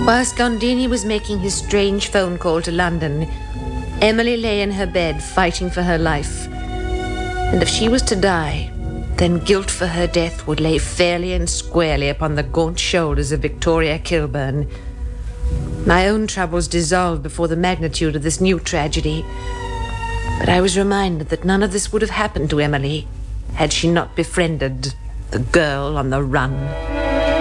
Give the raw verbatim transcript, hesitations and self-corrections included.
Whilst Gondini was making his strange phone call to London, Emily lay in her bed fighting for her life. And if she was to die, then guilt for her death would lay fairly and squarely upon the gaunt shoulders of Victoria Kilburn. My own troubles dissolved before the magnitude of this new tragedy. But I was reminded that none of this would have happened to Emily had she not befriended the girl on the run.